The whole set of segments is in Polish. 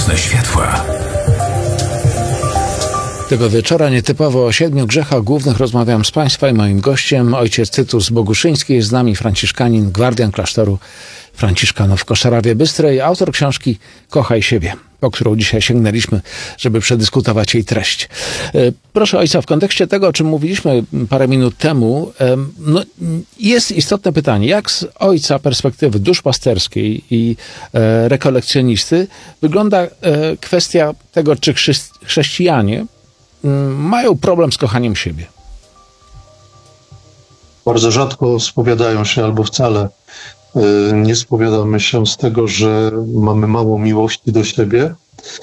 Nocne światła. Tego wieczora nietypowo o 7 grzechach głównych rozmawiam z Państwa i moim gościem. Ojciec Tytus Boguszyński, jest z nami franciszkanin, gwardian klasztoru Franciszkanów w Koszarawie Bystrej, autor książki Kochaj siebie, po którą dzisiaj sięgnęliśmy, żeby przedyskutować jej treść. Proszę ojca, w kontekście tego, o czym mówiliśmy parę minut temu, jest istotne pytanie, jak z ojca perspektywy duszpasterskiej i rekolekcjonisty wygląda kwestia tego, czy chrześcijanie mają problem z kochaniem siebie? Bardzo rzadko spowiadają się albo wcale nie spowiadamy się z tego, że mamy mało miłości do siebie.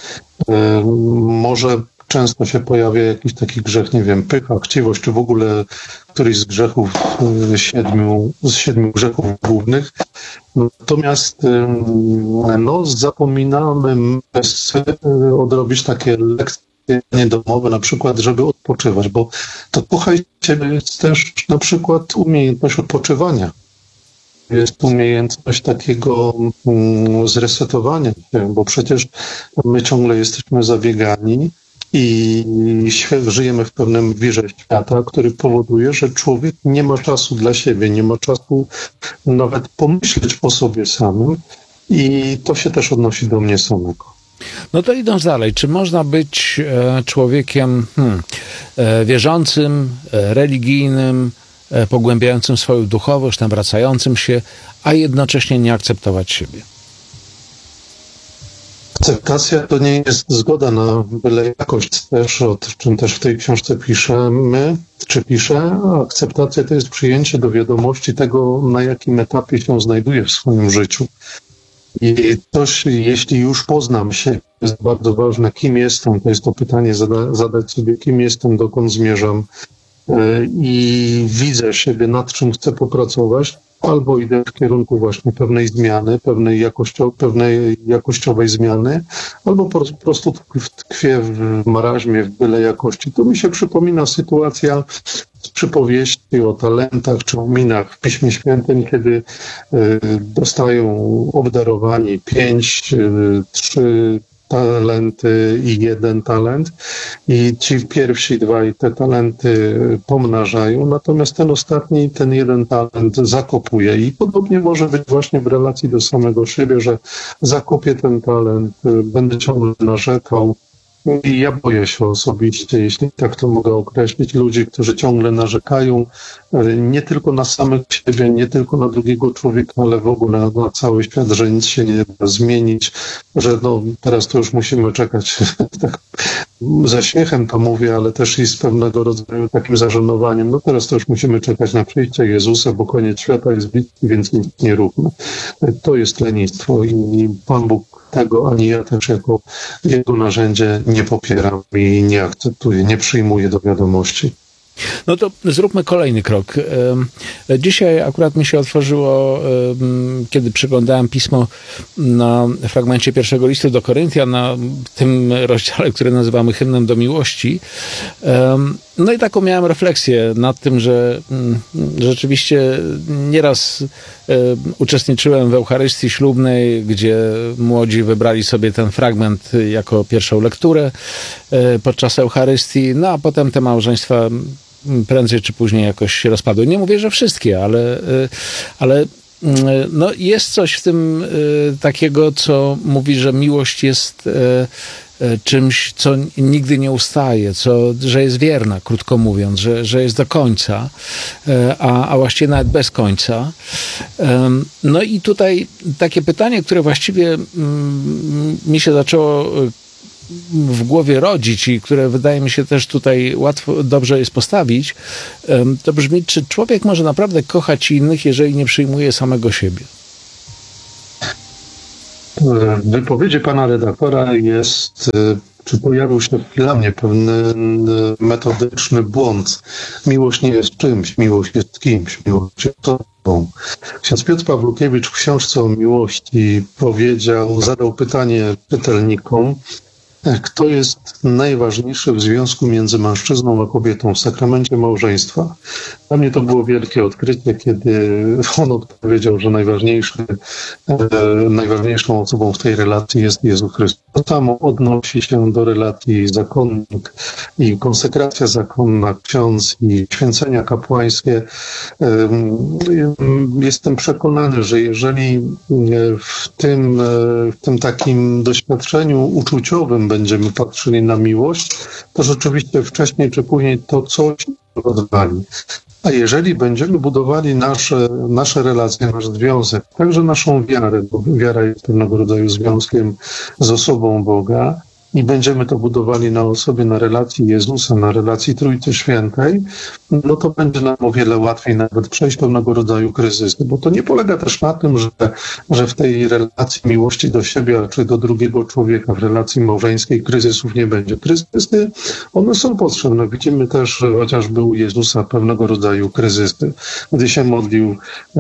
Może często się pojawia jakiś taki grzech, nie wiem, pycha, chciwość, czy w ogóle któryś z grzechów, z 7 grzechów głównych. Natomiast zapominamy odrobić takie lekcje domowe, na przykład, żeby odpoczywać, bo to kochaj siebie jest też na przykład umiejętność odpoczywania. Jest umiejętność takiego zresetowania się, bo przecież my ciągle jesteśmy zabiegani i żyjemy w pewnym wirze świata, który powoduje, że człowiek nie ma czasu dla siebie, nie ma czasu nawet pomyśleć o sobie samym i to się też odnosi do mnie samego. No to idąc dalej, czy można być człowiekiem wierzącym, religijnym, pogłębiającym swoją duchowość, nawracającym się, a jednocześnie nie akceptować siebie? Akceptacja to nie jest zgoda na byle jakość też, o czym też w tej książce piszę. Akceptacja to jest przyjęcie do wiadomości tego, na jakim etapie się znajduję w swoim życiu. I coś, jeśli już poznam się, jest bardzo ważne, kim jestem, to jest to pytanie zadać sobie, kim jestem, dokąd zmierzam, i widzę siebie, nad czym chcę popracować, albo idę w kierunku właśnie pewnej zmiany, pewnej jakościowej zmiany, albo po prostu tkwię w maraźmie, w byle jakości. To mi się przypomina sytuacja z przypowieści o talentach czy o minach w Piśmie Świętym, kiedy dostają obdarowani 5, 3 talenty i 1 talent i ci pierwsi 2 te talenty pomnażają, natomiast ten ostatni, ten 1 talent zakopuje i podobnie może być właśnie w relacji do samego siebie, że zakopię ten talent, będę ciągle narzekał. I ja boję się osobiście, jeśli tak to mogę określić, ludzi, którzy ciągle narzekają nie tylko na samych siebie, nie tylko na drugiego człowieka, ale w ogóle na cały świat, że nic się nie da zmienić, że teraz to już musimy czekać. Tak ze śmiechem to mówię, ale też i z pewnego rodzaju takim zażenowaniem. Teraz to już musimy czekać na przyjście Jezusa, bo koniec świata jest bliski, więc nic nie róbmy. To jest lenistwo i Pan Bóg tego, ani ja też jako jego narzędzie nie popieram i nie akceptuję, nie przyjmuję do wiadomości. No to zróbmy kolejny krok. Dzisiaj akurat mi się otworzyło, kiedy przeglądałem pismo na fragmencie 1 listu do Koryntian, na tym rozdziale, który nazywamy Hymnem do miłości. No i taką miałem refleksję nad tym, że rzeczywiście nieraz uczestniczyłem w Eucharystii ślubnej, gdzie młodzi wybrali sobie ten fragment jako pierwszą lekturę podczas Eucharystii, no a potem te małżeństwa prędzej czy później jakoś się rozpadły. Nie mówię, że wszystkie, ale jest coś w tym takiego, co mówi, że miłość jest czymś, co nigdy nie ustaje, że jest wierna, krótko mówiąc, że jest do końca, a właściwie nawet bez końca. No i tutaj takie pytanie, które właściwie mi się zaczęło w głowie rodzić i które wydaje mi się też tutaj dobrze jest postawić, to brzmi, czy człowiek może naprawdę kochać innych, jeżeli nie przyjmuje samego siebie? W wypowiedzi pana redaktora czy pojawił się dla mnie pewien metodyczny błąd. Miłość nie jest czymś, miłość jest kimś, miłość jest osobą. Ksiądz Piotr Pawlukiewicz w książce o miłości zadał pytanie czytelnikom, kto jest najważniejszy w związku między mężczyzną a kobietą w sakramencie małżeństwa. Dla mnie to było wielkie odkrycie, kiedy on odpowiedział, że najważniejszą osobą w tej relacji jest Jezus Chrystus. To samo odnosi się do relacji zakonnik i konsekracja zakonna, ksiądz i święcenia kapłańskie. Jestem przekonany, że jeżeli w tym takim doświadczeniu uczuciowym będziemy patrzyli na miłość, to rzeczywiście wcześniej czy później to coś rozwali. A jeżeli będziemy budowali nasze relacje, nasz związek, także naszą wiarę, bo wiara jest pewnego rodzaju związkiem z osobą Boga, i będziemy to budowali na osobie, na relacji Jezusa, na relacji Trójcy Świętej, no to będzie nam o wiele łatwiej nawet przejść pewnego rodzaju kryzysy, bo to nie polega też na tym, że w tej relacji miłości do siebie czy do drugiego człowieka, w relacji małżeńskiej kryzysów nie będzie. Kryzysy, one są potrzebne. Widzimy też, że chociażby u Jezusa pewnego rodzaju kryzysy, gdy się modlił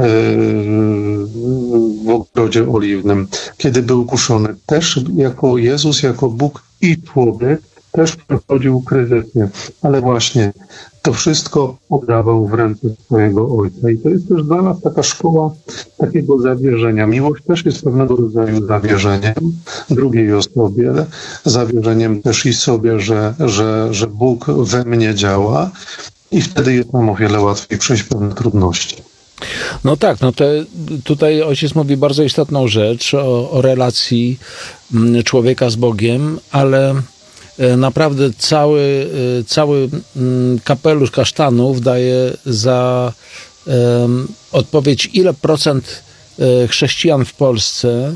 w ogrodzie oliwnym, kiedy był kuszony. Też jako Jezus, jako Bóg i człowiek też przechodził kryzysy, ale właśnie to wszystko oddawał w ręce swojego Ojca. I to jest też dla nas taka szkoła takiego zawierzenia. Miłość też jest pewnego rodzaju zawierzeniem drugiej osobie, zawierzeniem też i sobie, że Bóg we mnie działa i wtedy jest nam o wiele łatwiej przejść pewne trudności. No tak, no to tutaj ojciec mówi bardzo istotną rzecz o relacji człowieka z Bogiem, ale naprawdę cały kapelusz kasztanów daje za odpowiedź, ile procent chrześcijan w Polsce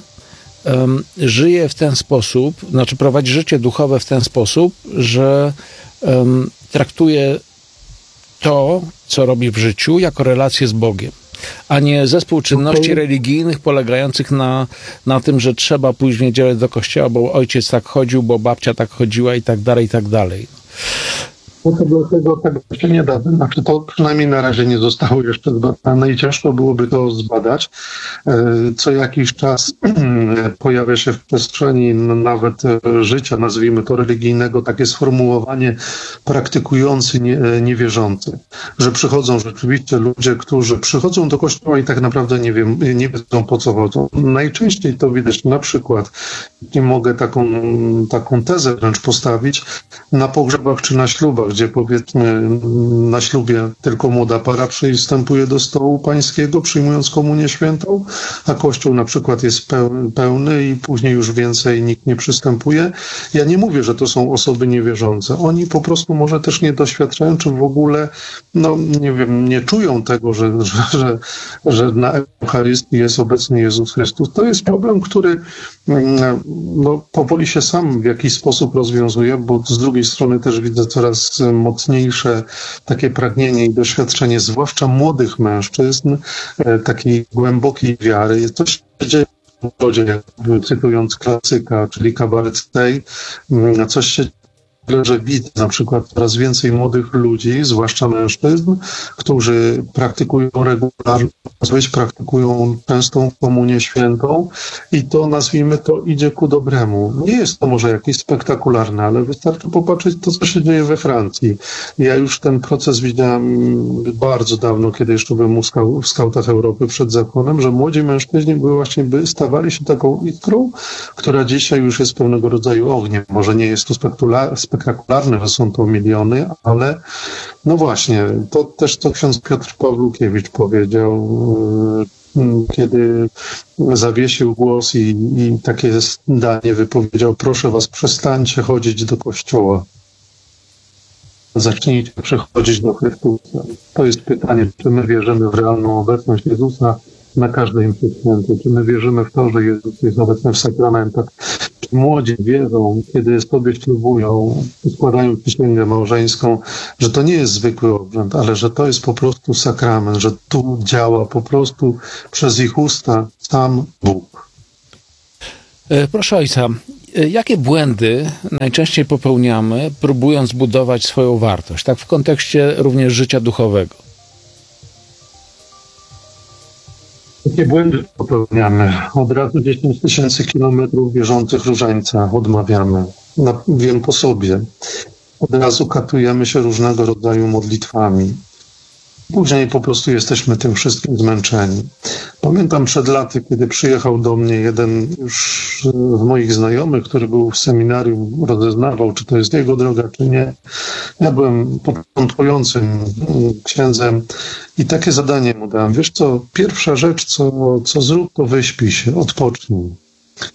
żyje w ten sposób, znaczy prowadzi życie duchowe w ten sposób, że traktuje to, co robi w życiu, jako relację z Bogiem, a nie zespół czynności religijnych polegających na tym, że trzeba pójść w niedzielę do kościoła, bo ojciec tak chodził, bo babcia tak chodziła i tak dalej, i tak dalej. No to dlatego tak się nie da. Znaczy to przynajmniej na razie nie zostało jeszcze zbadane i ciężko byłoby to zbadać. Co jakiś czas pojawia się w przestrzeni nawet życia, nazwijmy to religijnego, takie sformułowanie praktykujący niewierzący. Że przychodzą rzeczywiście ludzie, którzy przychodzą do kościoła i tak naprawdę nie wiedzą po co chodzą. Najczęściej to widać na przykład, nie mogę taką tezę wręcz postawić, na pogrzebach czy na ślubach, gdzie powiedzmy na ślubie tylko młoda para przystępuje do stołu pańskiego, przyjmując komunię świętą, a kościół na przykład jest pełny i później już więcej nikt nie przystępuje. Ja nie mówię, że to są osoby niewierzące. Oni po prostu może też nie doświadczają, czy w ogóle, no nie wiem, nie czują tego, że na Eucharystii jest obecny Jezus Chrystus. To jest problem, który powoli się sam w jakiś sposób rozwiązuje, bo z drugiej strony też widzę coraz mocniejsze takie pragnienie i doświadczenie, zwłaszcza młodych mężczyzn, takiej głębokiej wiary. Coś się dzieje w ludzie, cytując klasyka, czyli Kabaret Stay, coś się że widzę na przykład coraz więcej młodych ludzi, zwłaszcza mężczyzn, którzy praktykują regularnie, praktykują częstą komunię świętą i to, nazwijmy to, idzie ku dobremu. Nie jest to może jakieś spektakularne, ale wystarczy popatrzeć to, co się dzieje we Francji. Ja już ten proces widziałem bardzo dawno, kiedy jeszcze byłem w Skautach Europy przed zakonem, że młodzi mężczyźni stawali się taką iskrą, która dzisiaj już jest pewnego rodzaju ogniem. Może nie jest to spektakularne, że są to miliony, ale no właśnie, to też co ksiądz Piotr Pawlukiewicz powiedział, kiedy zawiesił głos i takie zdanie wypowiedział: proszę was, przestańcie chodzić do kościoła. Zacznijcie przychodzić do Chrystusa. To jest pytanie, czy my wierzymy w realną obecność Jezusa na każdej mszy świętej. Czy my wierzymy w to, że Jezus jest obecny w sakramentach? Czy młodzi wierzą, kiedy sobie ślubują, składają przysięgę małżeńską, że to nie jest zwykły obrzęd, ale że to jest po prostu sakrament, że tu działa po prostu przez ich usta sam Bóg. Proszę ojca, jakie błędy najczęściej popełniamy, próbując budować swoją wartość, tak w kontekście również życia duchowego? Jakie błędy popełniamy? Od razu 10 000 kilometrów wierzących różańca odmawiamy. Wiem po sobie. Od razu katujemy się różnego rodzaju modlitwami. Później po prostu jesteśmy tym wszystkim zmęczeni. Pamiętam przed laty, kiedy przyjechał do mnie jeden już z moich znajomych, który był w seminarium, rozeznawał, czy to jest jego droga, czy nie. Ja byłem początkującym księdzem i takie zadanie mu dałem. Wiesz co, pierwsza rzecz, co zrób, to wyśpij się, odpocznij.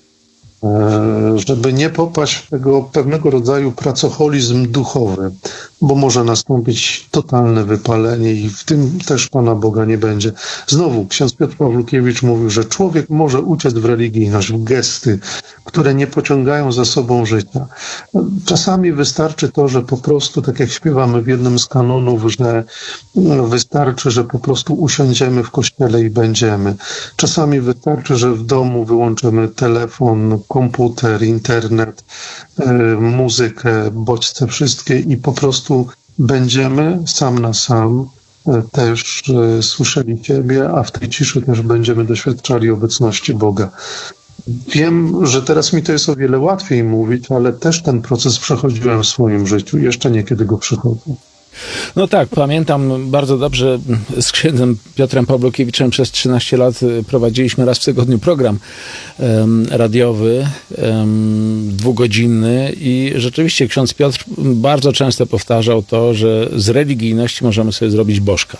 Żeby nie popaść w tego pewnego rodzaju pracoholizm duchowy, bo może nastąpić totalne wypalenie i w tym też Pana Boga nie będzie. Znowu ksiądz Piotr Pawlukiewicz mówił, że człowiek może uciec w religijność, w gesty, które nie pociągają za sobą życia. Czasami wystarczy to, że po prostu, tak jak śpiewamy w jednym z kanonów, że wystarczy, że po prostu usiądziemy w kościele i będziemy. Czasami wystarczy, że w domu wyłączymy telefon, komputer, internet, muzykę, bodźce wszystkie i po prostu będziemy sam na sam też słyszeli Ciebie, a w tej ciszy też będziemy doświadczali obecności Boga. Wiem, że teraz mi to jest o wiele łatwiej mówić, ale też ten proces przechodziłem w swoim życiu. Jeszcze niekiedy go przechodzę. No tak, pamiętam bardzo dobrze, z księdzem Piotrem Pawłukiewiczem przez 13 lat prowadziliśmy raz w tygodniu program radiowy, dwugodzinny i rzeczywiście ksiądz Piotr bardzo często powtarzał to, że z religijności możemy sobie zrobić bożka.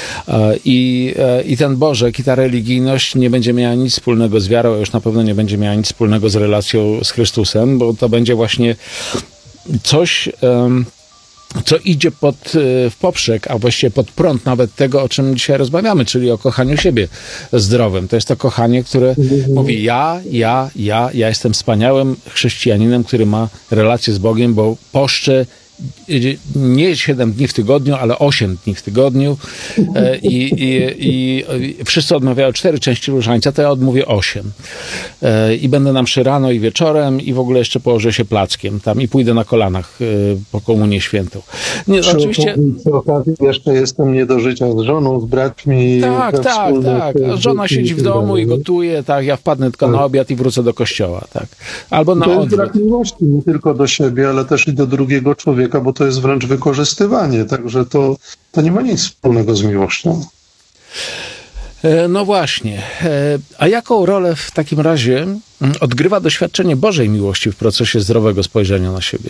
I ten bożek, i ta religijność nie będzie miała nic wspólnego z wiarą, a już na pewno nie będzie miała nic wspólnego z relacją z Chrystusem, bo to będzie właśnie coś, co idzie w poprzek, a właściwie pod prąd nawet tego, o czym dzisiaj rozmawiamy, czyli o kochaniu siebie zdrowym. To jest to kochanie, które mówi ja jestem wspaniałym chrześcijaninem, który ma relację z Bogiem, bo poszczę nie 7 dni w tygodniu, ale 8 dni w tygodniu i wszyscy odmawiają 4 części różańca, to ja odmówię 8. I będę na mszy rano i wieczorem i w ogóle jeszcze położę się plackiem tam i pójdę na kolanach po komunię świętą. Nie, oczywiście... Przy okazji jeszcze jestem nie do życia z żoną, z braćmi. Tak. A żona siedzi w domu i gotuje, tak, ja wpadnę tylko na obiad i wrócę do kościoła, tak. Albo na odwrót. To jest brak miłości nie tylko do siebie, ale też i do drugiego człowieka, bo to jest wręcz wykorzystywanie, także to nie ma nic wspólnego z miłością. No właśnie. A jaką rolę w takim razie odgrywa doświadczenie Bożej miłości w procesie zdrowego spojrzenia na siebie?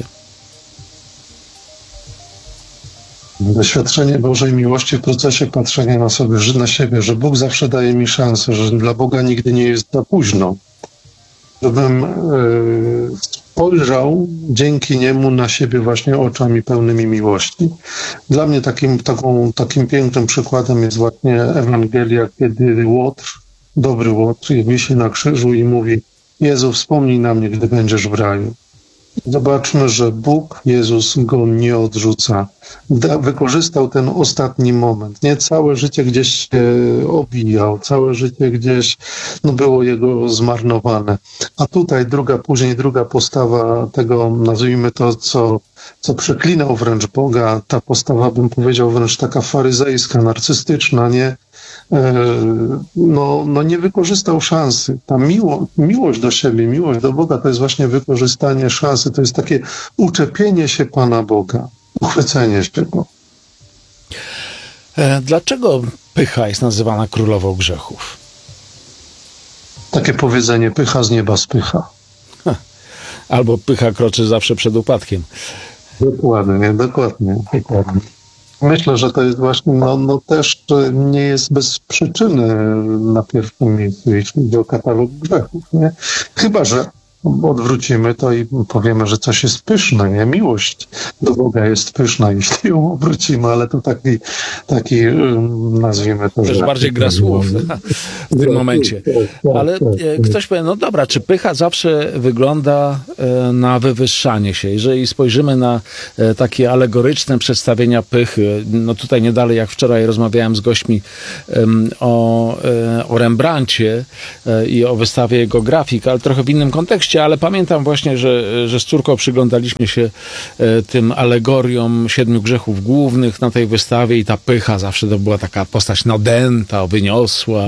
Doświadczenie Bożej miłości w procesie patrzenia na siebie, że Bóg zawsze daje mi szansę, że dla Boga nigdy nie jest za późno. Żebym spojrzał dzięki Niemu na siebie właśnie oczami pełnymi miłości. Dla mnie takim pięknym przykładem jest właśnie Ewangelia, kiedy Łotr, dobry Łotr, wisi na krzyżu i mówi: Jezu, wspomnij na mnie, gdy będziesz w raju. Zobaczmy, że Bóg, Jezus go nie odrzuca. Wykorzystał ten ostatni moment. Nie całe życie gdzieś się obijał, całe życie gdzieś było jego zmarnowane. A tutaj później druga postawa tego, nazwijmy to, co przeklinał wręcz Boga, ta postawa, bym powiedział, wręcz taka faryzejska, narcystyczna, nie wykorzystał szansy. Ta miłość do siebie, miłość do Boga to jest właśnie wykorzystanie szansy, to jest takie uczepienie się Pana Boga, uchwycenie się Go. Dlaczego pycha jest nazywana królową grzechów? Takie powiedzenie: pycha z nieba spycha. Albo pycha kroczy zawsze przed upadkiem. Dokładnie. Myślę, że to jest właśnie, też nie jest bez przyczyny na pierwszym miejscu, jeśli chodzi o katalog grzechów, nie? Chyba że odwrócimy to i powiemy, że coś jest pyszne, nie? Miłość do Boga jest pyszna, jeśli ją obrócimy, ale to taki nazwijmy to, że bardziej gra słów w tym momencie. Ale ktoś powie, no dobra, czy pycha zawsze wygląda na wywyższanie się? Jeżeli spojrzymy na takie alegoryczne przedstawienia pychy, tutaj nie dalej jak wczoraj rozmawiałem z gośćmi o Rembrandcie i o wystawie jego grafik, ale trochę w innym kontekście, oczywiście, ale pamiętam właśnie, że z córką przyglądaliśmy się tym alegoriom 7 grzechów głównych na tej wystawie i ta pycha zawsze to była taka postać nadęta, wyniosła,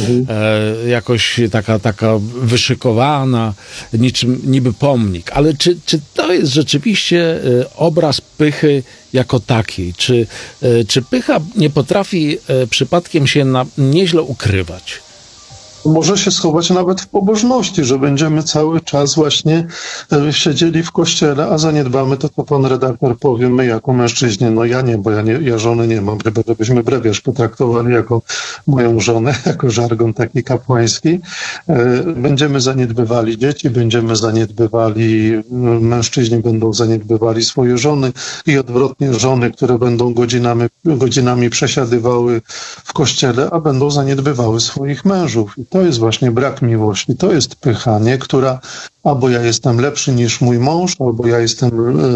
jakoś taka wyszykowana, niczym niby pomnik. Ale czy to jest rzeczywiście obraz pychy jako takiej? Czy pycha nie potrafi przypadkiem się nieźle ukrywać? Może się schować nawet w pobożności, że będziemy cały czas właśnie siedzieli w kościele, a zaniedbamy to, co pan redaktor powie, my jako mężczyźni. No ja nie, bo ja żony nie mam, chyba żebyśmy brewiarz potraktowali jako moją żonę, jako żargon taki kapłański. Będziemy zaniedbywali dzieci, będziemy zaniedbywali, mężczyźni będą zaniedbywali swoje żony i odwrotnie żony, które będą godzinami przesiadywały w kościele, a będą zaniedbywały swoich mężów. To jest właśnie brak miłości, to jest pycha, nie? Która albo ja jestem lepszy niż mój mąż, albo ja jestem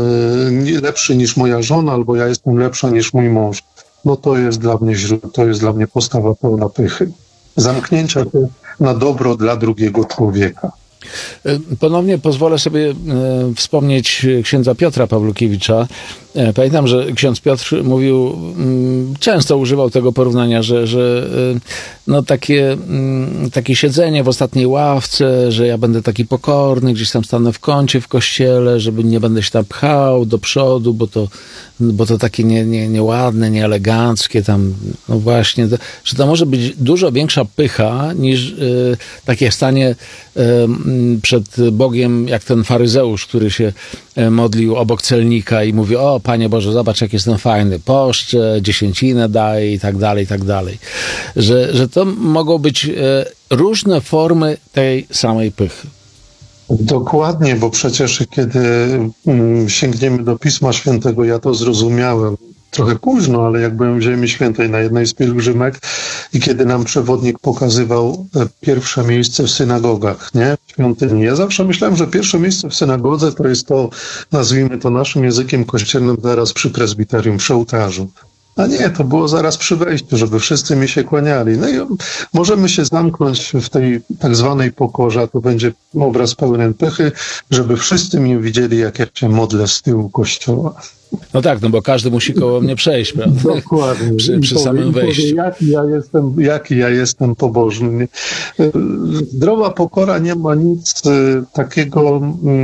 lepszy niż moja żona, albo ja jestem lepsza niż mój mąż. No to jest dla mnie to jest dla mnie postawa pełna pychy. Zamknięcia się na dobro dla drugiego człowieka. Ponownie pozwolę sobie wspomnieć księdza Piotra Pawlukiewicza. Pamiętam, że ksiądz Piotr mówił, często używał tego porównania, że no takie siedzenie w ostatniej ławce, że ja będę taki pokorny, gdzieś tam stanę w kącie w kościele, żeby nie będę się tam pchał do przodu, bo to takie nieładne, nieeleganckie tam, no właśnie, że to może być dużo większa pycha niż takie stanie przed Bogiem, jak ten faryzeusz, który się modlił obok celnika i mówi: o Panie Boże, zobacz jak jestem fajny, poszczę, dziesięcinę daję i tak dalej, i tak dalej. Że to mogą być różne formy tej samej pychy. Dokładnie, bo przecież kiedy sięgniemy do Pisma Świętego, ja to zrozumiałem trochę późno, ale jak byłem w Ziemi Świętej na jednej z pielgrzymek i kiedy nam przewodnik pokazywał pierwsze miejsce w synagogach, nie? W świątyni. Ja zawsze myślałem, że pierwsze miejsce w synagodze to jest to, nazwijmy to naszym językiem kościelnym, zaraz przy prezbiterium, przy ołtarzu. A nie, to było zaraz przy wejściu, żeby wszyscy mi się kłaniali. No i możemy się zamknąć w tej tak zwanej pokorze, a to będzie obraz pełen pychy, żeby wszyscy mnie widzieli, jak ja się modlę z tyłu kościoła. No tak, no bo każdy musi koło mnie przejść, prawda? Dokładnie. Przy samym wejściu. Jaki ja jestem pobożny. Zdrowa pokora nie ma nic takiego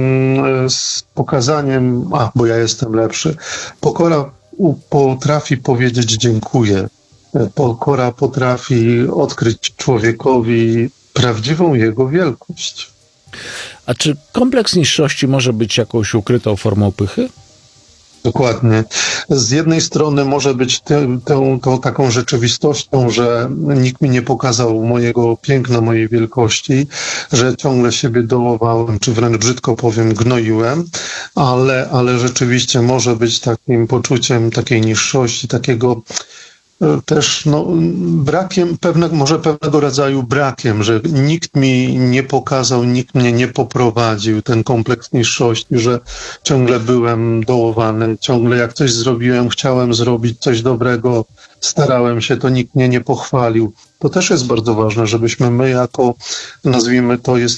z pokazaniem, bo ja jestem lepszy. Pokora potrafi powiedzieć dziękuję. Pokora potrafi odkryć człowiekowi prawdziwą jego wielkość. A czy kompleks niższości może być jakąś ukrytą formą pychy? Dokładnie. Z jednej strony może być tą taką rzeczywistością, że nikt mi nie pokazał mojego piękna, mojej wielkości, że ciągle siebie dołowałem, czy wręcz brzydko powiem, gnoiłem, ale rzeczywiście może być takim poczuciem takiej niższości, takiego też brakiem, może pewnego rodzaju brakiem, że nikt mi nie pokazał, nikt mnie nie poprowadził, ten kompleks niższości, że ciągle byłem dołowany, ciągle jak coś zrobiłem, chciałem zrobić coś dobrego, starałem się, to nikt mnie nie pochwalił. To też jest bardzo ważne, żebyśmy my jako, nazwijmy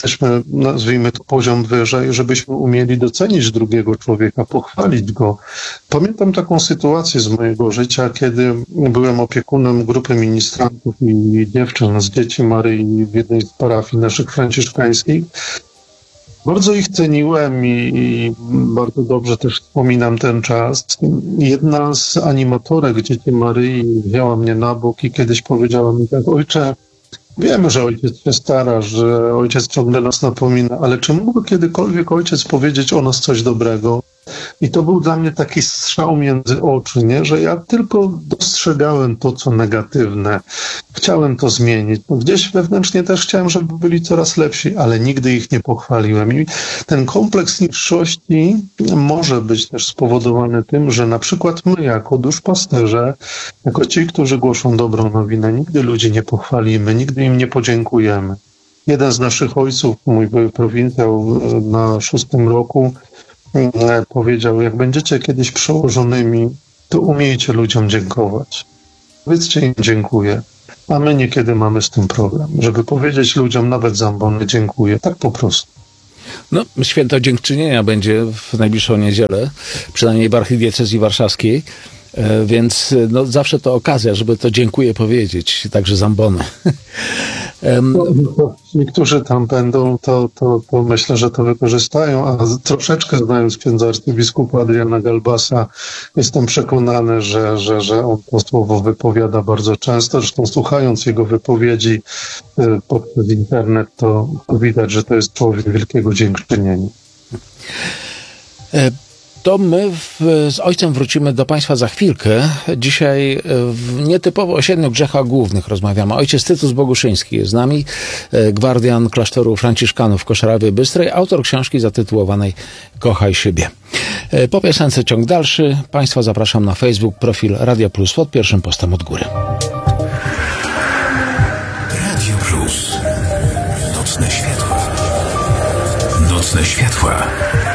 to poziom wyżej, żebyśmy umieli docenić drugiego człowieka, pochwalić go. Pamiętam taką sytuację z mojego życia, kiedy byłem opiekunem grupy ministrantów i dziewczyn z Dzieci Maryi w jednej z parafii naszych franciszkańskich. Bardzo ich ceniłem i bardzo dobrze też wspominam ten czas. Jedna z animatorek Dzieci Maryi wzięła mnie na bok i kiedyś powiedziała mi tak: ojcze, wiemy, że ojciec się stara, że ojciec ciągle nas napomina, ale czy mógłby kiedykolwiek ojciec powiedzieć o nas coś dobrego? I to był dla mnie taki strzał między oczy, nie? Że ja tylko dostrzegałem to, co negatywne. Chciałem to zmienić. Gdzieś wewnętrznie też chciałem, żeby byli coraz lepsi, ale nigdy ich nie pochwaliłem. I ten kompleks niższości może być też spowodowany tym, że na przykład my jako duszpasterze, jako ci, którzy głoszą dobrą nowinę, nigdy ludzi nie pochwalimy, nigdy im nie podziękujemy. Jeden z naszych ojców, mój były prowincjał na 6. roku, powiedział: jak będziecie kiedyś przełożonymi, to umiejcie ludziom dziękować. Powiedzcie im dziękuję. A my niekiedy mamy z tym problem, żeby powiedzieć ludziom nawet za ambony dziękuję. Tak po prostu. No, święto dziękczynienia będzie w najbliższą niedzielę, przynajmniej w archidiecezji warszawskiej, więc no, zawsze to okazja, żeby to dziękuję powiedzieć, także zambony. Niektórzy tam będą, to myślę, że to wykorzystają, a troszeczkę znając księdza arcybiskupa Adriana Galbasa, jestem przekonany, że on to słowo wypowiada bardzo często. Zresztą słuchając jego wypowiedzi poprzez internet, to widać, że to jest człowiek wielkiego dziękczynienia. To my z ojcem wrócimy do Państwa za chwilkę. Dzisiaj nietypowo o 7 grzechach głównych rozmawiamy. Ojciec Tytus Boguszyński jest z nami, gwardian klasztoru franciszkanów w Koszarawie Bystrej, autor książki zatytułowanej Kochaj siebie. Po piosence ciąg dalszy. Państwa zapraszam na Facebook, profil Radia Plus pod pierwszym postem od góry. Radio Plus. Nocne światła. Nocne światła.